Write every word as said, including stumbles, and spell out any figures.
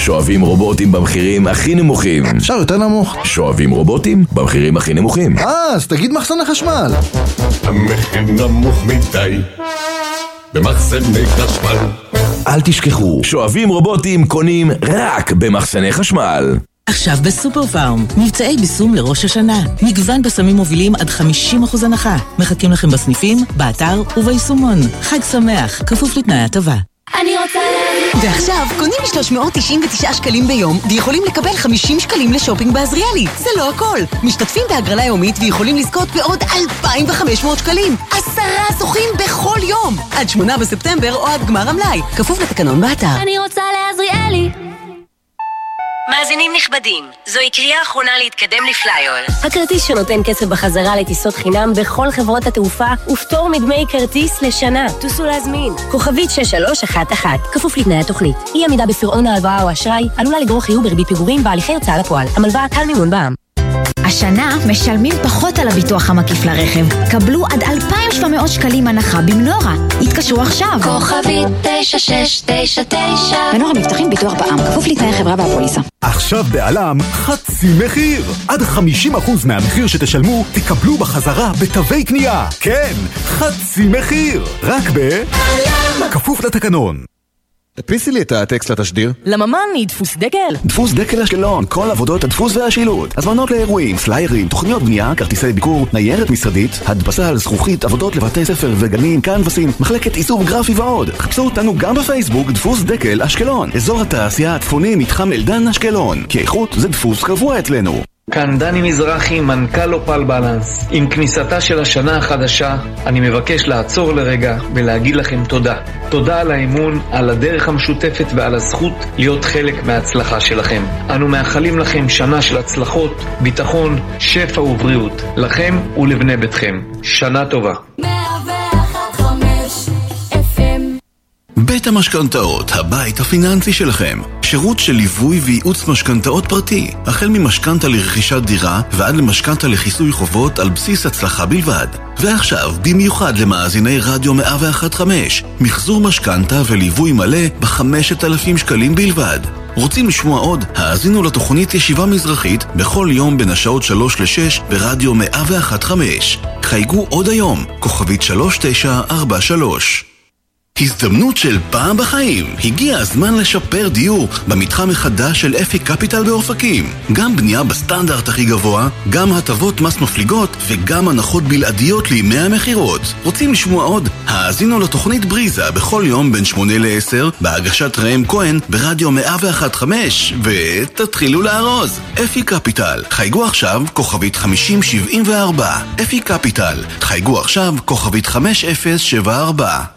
שואבים רובוטים במחירים הכי נמוכים. אפשר יותר נמוך? שואבים רובוטים במחירים הכי נמוכים. אה, אז תגיד מחסני חשמל. המחיר נמוך מדי במחסני חשמל. אל תשכחו, שואבים רובוטים קונים רק במחסני חשמל. עכשיו בסופר פארם, מבצעי ביסום לראש השנה. מגוון בסמים מובילים עד חמישים אחוז הנחה. מחכים לכם בסניפים, באתר וביישומון. חג שמח, כפוף לתנאי הטבה. אני רוצה להביא. ועכשיו, קונים שלוש מאות תשעים ותשעה שקלים ביום, ויכולים לקבל חמישים שקלים לשופינג בעזריאלי. זה לא הכל. משתתפים בהגרלה יומית ויכולים לזכות בעוד אלפיים וחמש מאות שקלים. עשרה זוכים בכל יום. עד שמונה בספטמבר או עד גמר המלאי. כפוף לתקנון באתר. אני רוצה לעזריאלי. מאזינים נכבדים, זוהי קריאה אחרונה להתקדם לפלייאול. הכרטיס שנותן כסף בחזרה לטיסות חינם בכל חברות התעופה ופטור מדמי כרטיס לשנה. טוסו להזמין. כוכבית שש שלוש אחת אחת, כפוף לתנאי התוכנית. אי עמידה בפירעון ההלוואה או אשראי עלולה לגרור חיוב בריבית פיגורים בהליכי הוצאה לפועל. המלוואה קל מימון בע"מ. השנה משלמים פחות על הביטוח המקיף לרכב. קבלו עד אלפיים ושבע מאות שקלים הנחה במנורה. התקשרו עכשיו. כוכבית תשע שש תשע תשע. מנורה מבטחים ביטוח בע"מ, כפוף לתנאי החברה והפוליסה. עכשיו בעלם חצי מחיר. עד חמישים אחוז מהמחיר שתשלמו תקבלו בחזרה בתווי קנייה. כן, חצי מחיר. רק בעלם. כפוף לתקנון. תדפיסי לי את הטקסט לתשדיר. לממן היא דפוס דקל. דפוס דקל אשקלון, כל עבודות הדפוס והשילוט. הזמנות לאירועים, פליירים, תוכניות בנייה, כרטיסי ביקור, ניירת משרדית, הדפסה על זכוכית, עבודות לבתי ספר וגנים, קנבסים, מחלקת עיצוב גרפי ועוד. חפשו אותנו גם בפייסבוק, דפוס דקל אשקלון. אזור התעשייה הצפוני, מתחם אלדן אשקלון. כי איכות זה דפוס קבוע אצלנו. כאן דני מזרחי, מנכ"ל אופל בלנס. עם כניסתה של השנה החדשה, אני מבקש לעצור לרגע ולהגיד לכם תודה. תודה על האמון, על הדרך המשותפת ועל הזכות להיות חלק מההצלחה שלכם. אנו מאחלים לכם שנה של הצלחות, ביטחון, שפע ובריאות. לכם ולבני ביתכם. שנה טובה. בית המשכנתאות, הבית הפיננסי שלכם. שירות של ליווי וייעוץ משכנתאות פרטי, החל ממשכנתה לרכישת דירה ועד למשכנתה לכיסוי חובות על בסיס הצלחה בלבד. ועכשיו, במיוחד למאזיני רדיו מאה ואחת נקודה חמש, מחזור משכנתה וליווי מלא ב-חמשת אלפים שקלים בלבד. רוצים לשמוע עוד? האזינו לתוכנית ישיבה מזרחית בכל יום בין השעות שלוש לשש ברדיו מאה ואחת נקודה חמש. חייגו עוד היום, כוכבית שלוש תשע ארבע שלוש. הזדמנות של פעם בחיים. הגיע הזמן לשפר דיור במתחם החדש של אפי קפיטל באופקים. גם בנייה בסטנדרט הכי גבוה, גם הטבות מס מפליגות וגם הנחות בלעדיות לימי המחירות. רוצים לשמוע עוד? האזינו לתוכנית בריזה בכל יום בין שמונה לעשר בהגשת ראם כהן ברדיו מאה ואחת נקודה חמש ותתחילו לארוז. אפי קפיטל. חייגו עכשיו כוכבית חמישים שבעים וארבע. אפי קפיטל. חייגו עכשיו כוכבית חמש אפס שבע ארבע.